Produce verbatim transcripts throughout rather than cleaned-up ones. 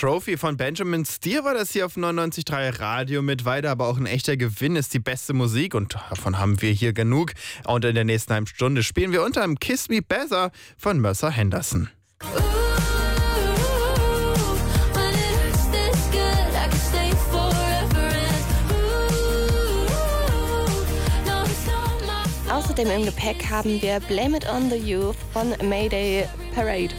Trophy von Benjamin Steer war das hier auf neunundneunzig Komma drei Radio mit weiter, aber auch ein echter Gewinn ist die beste Musik und davon haben wir hier genug. Und in der nächsten halben Stunde spielen wir unter dem Kiss Me Better von Mercer Henderson. Außerdem im Gepäck haben wir Blame It on the Youth von Mayday Parade.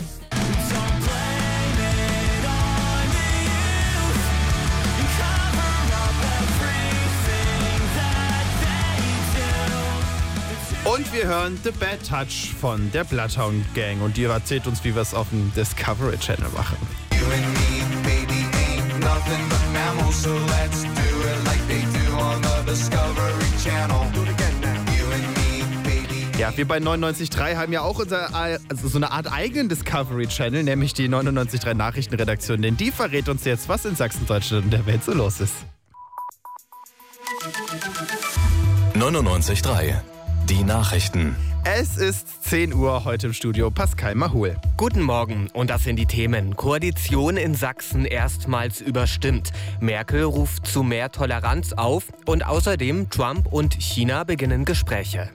Und wir hören The Bad Touch von der Bloodhound Gang und die erzählt uns, wie wir es auf dem Discovery Channel machen. You and me, baby, ain't nothing but mammals, so let's do it like they do on the Discovery Channel. Do it again now. You and me, baby. Ja, wir bei neunundneunzig Komma drei haben ja auch unser, also so eine Art eigenen Discovery Channel, nämlich die neunundneunzig Komma drei Nachrichtenredaktion, denn die verrät uns jetzt, was in Sachsen, Deutschland und der Welt so los ist. neunundneunzig Komma drei Die Nachrichten. Es ist zehn Uhr, heute im Studio Pascal Mahul. Guten Morgen und das sind die Themen. Koalition in Sachsen erstmals überstimmt. Merkel ruft zu mehr Toleranz auf und außerdem Trump und China beginnen Gespräche.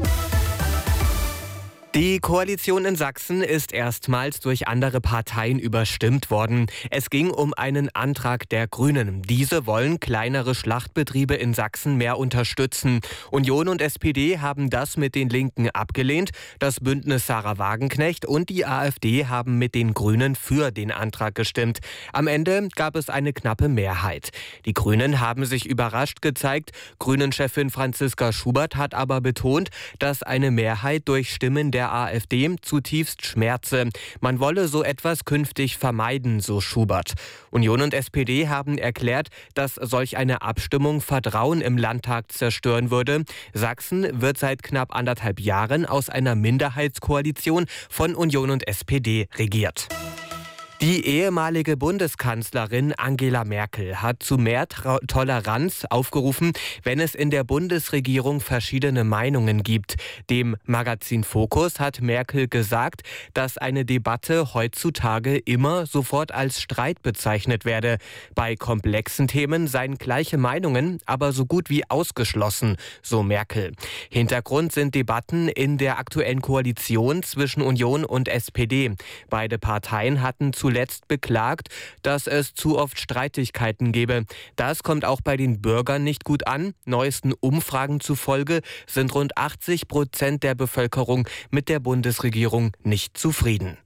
Die Koalition in Sachsen ist erstmals durch andere Parteien überstimmt worden. Es ging um einen Antrag der Grünen. Diese wollen kleinere Schlachtbetriebe in Sachsen mehr unterstützen. Union und S P D haben das mit den Linken abgelehnt. Das Bündnis Sarah Wagenknecht und die AfD haben mit den Grünen für den Antrag gestimmt. Am Ende gab es eine knappe Mehrheit. Die Grünen haben sich überrascht gezeigt. Grünen-Chefin Franziska Schubert hat aber betont, dass eine Mehrheit durch Stimmen der AfD zutiefst schmerze. Man wolle so etwas künftig vermeiden, so Schubert. Union und S P D haben erklärt, dass solch eine Abstimmung Vertrauen im Landtag zerstören würde. Sachsen wird seit knapp anderthalb Jahren aus einer Minderheitskoalition von Union und S P D regiert. Die ehemalige Bundeskanzlerin Angela Merkel hat zu mehr Tra- Toleranz aufgerufen, wenn es in der Bundesregierung verschiedene Meinungen gibt. Dem Magazin Focus hat Merkel gesagt, dass eine Debatte heutzutage immer sofort als Streit bezeichnet werde. Bei komplexen Themen seien gleiche Meinungen aber so gut wie ausgeschlossen, so Merkel. Hintergrund sind Debatten in der aktuellen Koalition zwischen Union und S P D. Beide Parteien hatten zu zuletzt beklagt, dass es zu oft Streitigkeiten gebe. Das kommt auch bei den Bürgern nicht gut an. Neuesten Umfragen zufolge sind rund achtzig Prozent der Bevölkerung mit der Bundesregierung nicht zufrieden.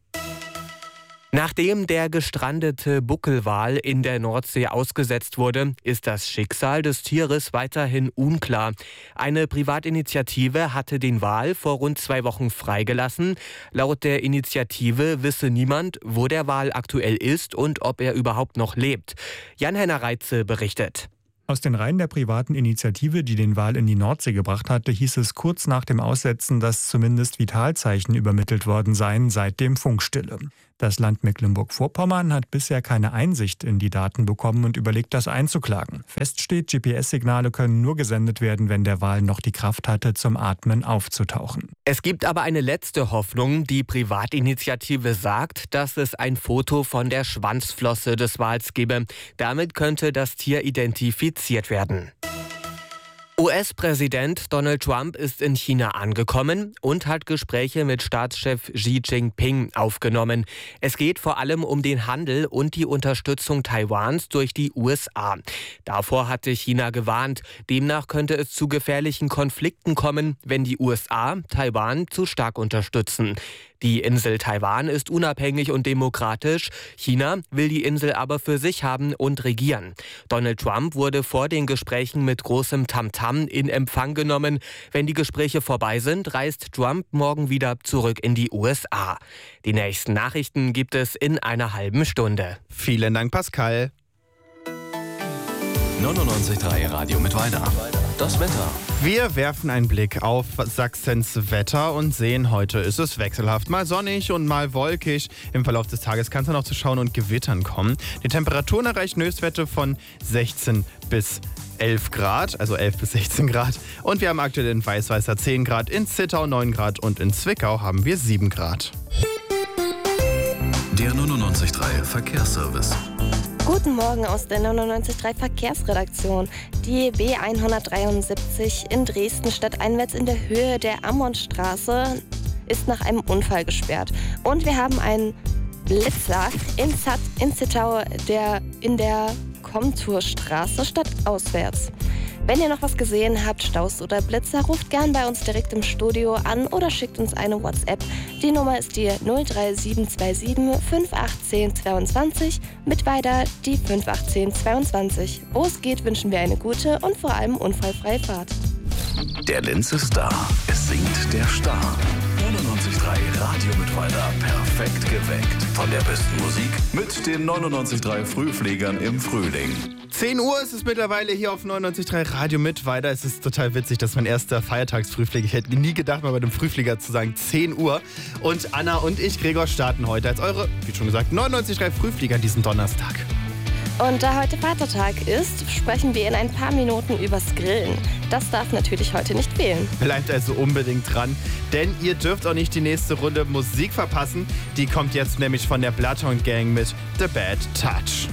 Nachdem der gestrandete Buckelwal in der Nordsee ausgesetzt wurde, ist das Schicksal des Tieres weiterhin unklar. Eine Privatinitiative hatte den Wal vor rund zwei Wochen freigelassen. Laut der Initiative wisse niemand, wo der Wal aktuell ist und ob er überhaupt noch lebt. Jan-Henner Reitze berichtet. Aus den Reihen der privaten Initiative, die den Wal in die Nordsee gebracht hatte, hieß es kurz nach dem Aussetzen, dass zumindest Vitalzeichen übermittelt worden seien, seitdem Funkstille. Das Land Mecklenburg-Vorpommern hat bisher keine Einsicht in die Daten bekommen und überlegt, das einzuklagen. Fest steht, G P S-Signale können nur gesendet werden, wenn der Wal noch die Kraft hatte, zum Atmen aufzutauchen. Es gibt aber eine letzte Hoffnung. Die Privatinitiative sagt, dass es ein Foto von der Schwanzflosse des Wals gebe. Damit könnte das Tier identifiziert werden. U S-Präsident Donald Trump ist in China angekommen und hat Gespräche mit Staatschef Xi Jinping aufgenommen. Es geht vor allem um den Handel und die Unterstützung Taiwans durch die U S A. Davor hatte China gewarnt. Demnach könnte es zu gefährlichen Konflikten kommen, wenn die U S A Taiwan zu stark unterstützen. Die Insel Taiwan ist unabhängig und demokratisch. China will die Insel aber für sich haben und regieren. Donald Trump wurde vor den Gesprächen mit großem Tamtam in Empfang genommen. Wenn die Gespräche vorbei sind, reist Trump morgen wieder zurück in die U S A. Die nächsten Nachrichten gibt es in einer halben Stunde. Vielen Dank, Pascal. neunundneunzig Komma drei Radio mit weiter. Das Wetter. Wir werfen einen Blick auf Sachsens Wetter und sehen, heute ist es wechselhaft. Mal sonnig und mal wolkig. Im Verlauf des Tages kann es dann auch zu Schauen und Gewittern kommen. Die Temperaturen erreichen Höchstwerte von sechzehn bis elf Grad, also elf bis sechzehn Grad. Und wir haben aktuell in Weißweißer zehn Grad, in Zittau neun Grad und in Zwickau haben wir sieben Grad. Der neunundneunzig Komma drei Verkehrsservice. Guten Morgen aus der neunundneunzig Komma drei Verkehrsredaktion. Die B hundertdreiundsiebzig in Dresden stadteinwärts in der Höhe der Ammonstraße ist nach einem Unfall gesperrt. Und wir haben einen Blitzer in, Zat, in Zittau, der in der Komturstraße stadtauswärts. Wenn ihr noch was gesehen habt, Staus oder Blitzer, ruft gern bei uns direkt im Studio an oder schickt uns eine WhatsApp. Die Nummer ist die null drei sieben zwei sieben fünf acht eins null zwei mit weiter die fünf acht eins null zwei. Wo es geht, wünschen wir eine gute und vor allem unfallfreie Fahrt. Der Linz ist da. Es singt der Star. neunundneunzig Komma drei Radio Mittweida. Perfekt geweckt. Von der besten Musik mit den neunundneunzig Komma drei Frühfliegern im Frühling. zehn Uhr ist es mittlerweile hier auf neunundneunzig Komma drei Radio Mittweida. Es ist total witzig, dass mein erster Feiertagsfrühflieger. Ich hätte nie gedacht, mal bei dem Frühflieger zu sagen zehn Uhr. Und Anna und ich, Gregor, starten heute als eure, wie schon gesagt, neunundneunzig Komma drei Frühflieger diesen Donnerstag. Und da heute Vatertag ist, sprechen wir in ein paar Minuten übers Grillen. Das darf natürlich heute nicht fehlen. Bleibt also unbedingt dran, denn ihr dürft auch nicht die nächste Runde Musik verpassen. Die kommt jetzt nämlich von der Bloodhound Gang mit The Bad Touch.